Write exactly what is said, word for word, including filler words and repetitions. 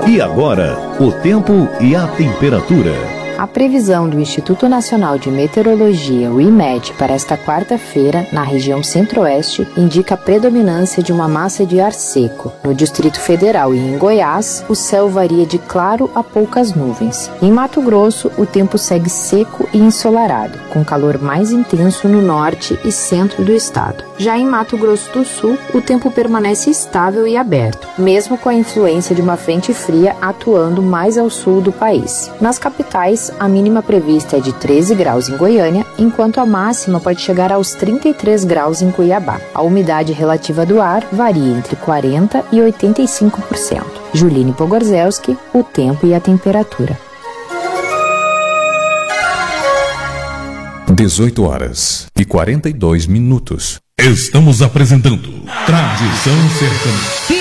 E agora, o tempo e a temperatura. A previsão do Instituto Nacional de Meteorologia, o IMET, para esta quarta-feira, na região centro-oeste, indica a predominância de uma massa de ar seco. No Distrito Federal e em Goiás, o céu varia de claro a poucas nuvens. Em Mato Grosso, o tempo segue seco e ensolarado, com calor mais intenso no norte e centro do estado. Já em Mato Grosso do Sul, o tempo permanece estável e aberto, mesmo com a influência de uma frente fria atuando mais ao sul do país. Nas capitais, a mínima prevista é de treze graus em Goiânia, enquanto a máxima pode chegar aos trinta e três graus em Cuiabá. A umidade relativa do ar varia entre quarenta por cento e oitenta e cinco por cento. Juline Pogorzelski, o tempo e a temperatura. dezoito horas e quarenta e dois minutos. Estamos apresentando Tradição Sertaneja.